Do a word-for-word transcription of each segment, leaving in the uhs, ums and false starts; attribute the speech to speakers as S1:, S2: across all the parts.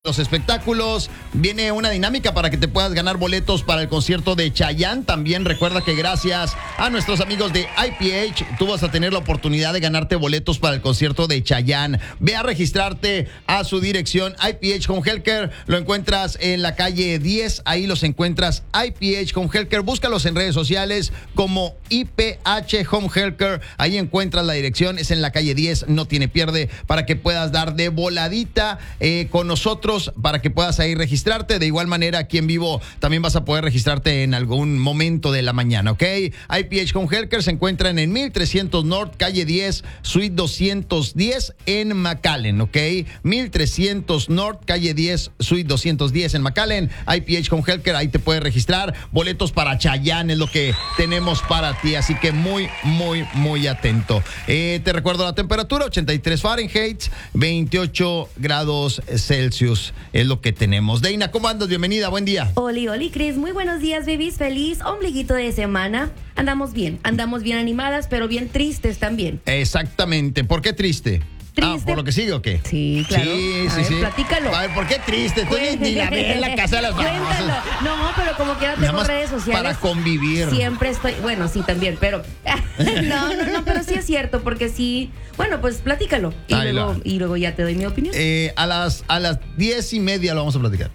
S1: los espectáculos. Viene una dinámica para que te puedas ganar boletos para el concierto de Chayanne. También recuerda que gracias a nuestros amigos de I P H, tú vas a tener la oportunidad de ganarte boletos para el concierto de Chayanne. Ve a registrarte a su dirección, I P H Home Healthcare. Lo encuentras en la calle diez, ahí los encuentras, I P H Home Healthcare. Búscalos en redes sociales como I P H Home Healthcare. Ahí encuentras la dirección, es en la calle diez, no tiene pierde, para que puedas dar de voladita eh, con nosotros, para que puedas ahí registrarte. De igual manera, aquí en vivo también vas a poder registrarte en algún momento de la mañana, ¿ok? I P H Home Healthcare se encuentran en mil trescientos North, calle diez, suite doscientos diez en McAllen, ¿ok? mil trescientos North, calle diez, suite doscientos diez en McAllen. I P H Home Healthcare, ahí te puedes registrar. Boletos para Chayanne es lo que tenemos para ti, así que muy, muy, muy atento. Eh, te recuerdo la temperatura, ochenta y tres Fahrenheit, veintiocho grados Celsius es lo que tenemos. Deina, ¿cómo andas? Bienvenida, buen día.
S2: Oli, oli, Cris, muy buenos días, babies. Feliz ombliguito de semana. Andamos bien, andamos bien animadas, pero bien tristes también.
S1: Exactamente. ¿Por qué triste?
S2: Triste.
S1: Ah, ¿por lo que sigue o qué?
S2: Sí, claro.
S1: Sí,
S2: a
S1: sí,
S2: ver,
S1: sí.
S2: Platícalo.
S1: A ver, ¿por qué triste? Estoy ni la ve en la casa de las
S2: Cuéntalo.
S1: famosas.
S2: No, pero como quiera
S1: Nada
S2: tengo
S1: más
S2: redes sociales.
S1: para convivir.
S2: Siempre estoy, bueno, sí, también, pero no, no, no, pero sí es cierto, porque sí, bueno, pues platícalo. Y,
S1: Ahí
S2: luego,
S1: va.
S2: y luego ya te doy mi opinión.
S1: Eh, a las a las diez y media lo vamos a platicar.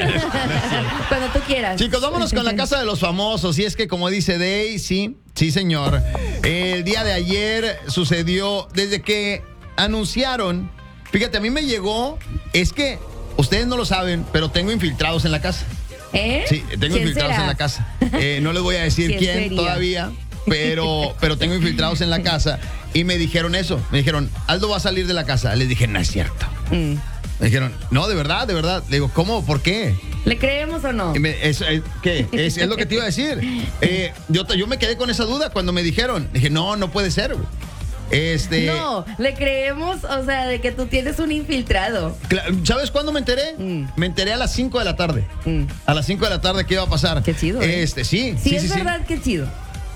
S2: Cuando tú quieras.
S1: Chicos, vámonos con la casa de los famosos. Y es que, como dice Day, sí, sí, señor. El día de ayer sucedió, desde que anunciaron. Fíjate, a mí me llegó, es que ustedes no lo saben, pero tengo infiltrados en la casa.
S2: ¿Eh?
S1: Sí, tengo
S2: ¿Quién
S1: infiltrados
S2: será?
S1: en la casa. Eh, no les voy a decir
S2: ¿Quién
S1: quién,
S2: sería?
S1: todavía, pero, pero tengo infiltrados en la casa. Y me dijeron eso, me dijeron, Aldo va a salir de la casa. Les dije, no es cierto.
S2: Mm.
S1: Me dijeron, no, de verdad, de verdad. Le digo, ¿cómo? ¿Por qué?
S2: ¿Le creemos o no?
S1: Y me- es- es- ¿Qué? Es, es lo que te iba a decir. Eh, yo, te- yo me quedé con esa duda cuando me dijeron. Dije, no, no puede ser, güey. Este.
S2: No, le creemos, o sea, de que tú tienes un infiltrado.
S1: cla- ¿Sabes cuándo me enteré?
S2: Mm.
S1: Me enteré a las cinco de la tarde.
S2: Mm.
S1: A las cinco de la tarde, ¿qué iba a pasar?
S2: Qué chido, ¿eh?
S1: Este, sí.
S2: Si
S1: sí,
S2: es
S1: sí, sí.
S2: verdad, qué chido.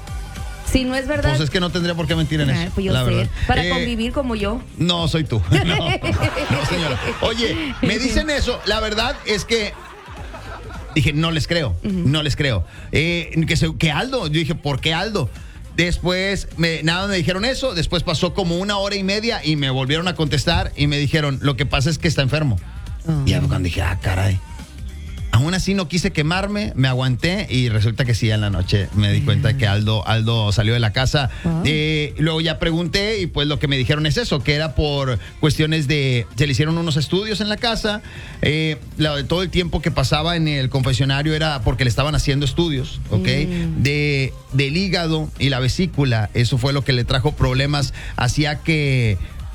S2: Si no es verdad,
S1: Pues es que no tendría por qué mentir en
S2: ay,
S1: eso.
S2: pues yo
S1: la
S2: sé.
S1: verdad.
S2: Para
S1: Eh,
S2: convivir como yo.
S1: No, soy tú. No, no, señora. Oye, me dicen eso. La verdad es que dije, no les creo. No les creo. Eh, que, se- que Aldo. Yo dije, ¿por qué Aldo? Después, me, nada, me dijeron eso. Después pasó como una hora y media y me volvieron a contestar y me dijeron, lo que pasa es que está enfermo.
S2: Oh.
S1: Y ya fue cuando dije, ah, caray. Aún así no quise quemarme, me aguanté y resulta que sí, en la noche me di cuenta que Aldo, Aldo salió de la casa.
S2: Wow.
S1: Eh, luego ya pregunté y pues lo que me dijeron es eso, que era por cuestiones de, se le hicieron unos estudios en la casa. Eh, la- todo el tiempo que pasaba en el confesionario era porque le estaban haciendo estudios, ¿ok?
S2: Mm.
S1: De, del hígado y la vesícula. Eso fue lo que le trajo problemas, hacía que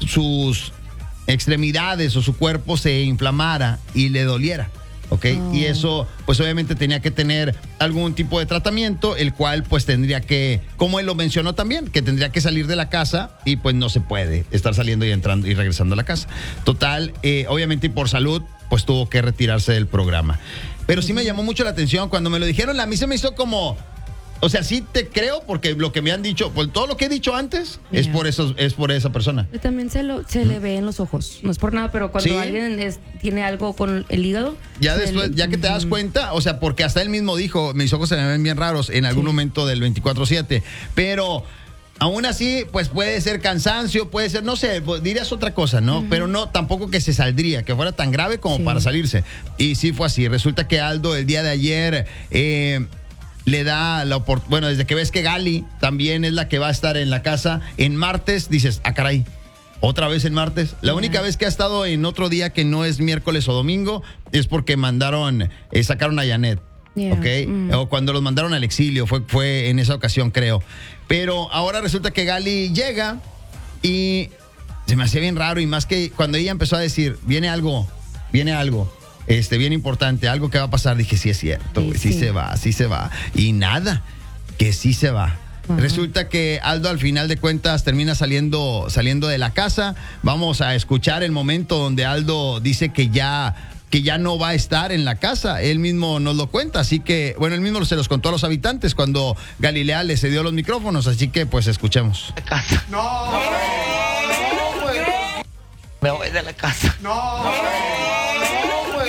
S1: sus extremidades o su cuerpo se inflamara y le doliera. ¿Ok?
S2: Oh.
S1: Y eso, pues obviamente tenía que tener algún tipo de tratamiento, el cual pues tendría que, como él lo mencionó también, que tendría que salir de la casa y pues no se puede estar saliendo y entrando y regresando a la casa. Total, eh, obviamente y por salud, pues tuvo que retirarse del programa. Pero sí me llamó mucho la atención cuando me lo dijeron, a mí se me hizo como... O sea, sí te creo porque lo que me han dicho, pues todo lo que he dicho antes es
S2: Ya.
S1: por eso, es por esa persona.
S2: También se, lo, se le ve en los ojos. No es por nada, pero cuando
S1: Sí.
S2: alguien es- tiene algo con el hígado.
S1: Ya
S2: se
S1: después,
S2: le-
S1: ya que te das
S2: Ujú.
S1: cuenta, o sea, porque hasta él mismo dijo, mis ojos se me ven bien raros en algún
S2: Sí.
S1: momento del veinticuatro siete, pero aún así, pues puede ser cansancio, puede ser, no sé, pues, dirías otra cosa, ¿no? Pero no, tampoco que se saldría, que fuera tan grave como
S2: Sí.
S1: para salirse. Y sí fue así. Resulta que Aldo el día de ayer... Eh, le da la oportunidad, bueno, desde que ves que Gali también es la que va a estar en la casa, en martes dices, ah, caray, otra vez en martes. La
S2: Ajá.
S1: única vez que ha estado en otro día que no es miércoles o domingo es porque mandaron, eh, sacaron a Janet,
S2: Yeah.
S1: ¿ok?
S2: Mm.
S1: O cuando los mandaron al exilio, fue, fue en esa ocasión, creo. Pero ahora resulta que Gali llega y se me hacía bien raro, y más que cuando ella empezó a decir, viene algo, viene algo. Este, bien importante, algo que va a pasar, dije, sí es cierto,
S2: Sí,
S1: güey, sí,
S2: sí.
S1: se va, sí se va. Y nada, que sí se va.
S2: Ajá.
S1: Resulta que Aldo al final de cuentas termina saliendo, saliendo de la casa. Vamos a escuchar el momento donde Aldo dice que ya, que ya no va a estar en la casa. Él mismo nos lo cuenta, así que, bueno, él mismo se los contó a los habitantes cuando Galilea le cedió los micrófonos, así que pues escuchemos.
S3: casa.
S4: No.
S3: Me voy de la casa.
S4: No.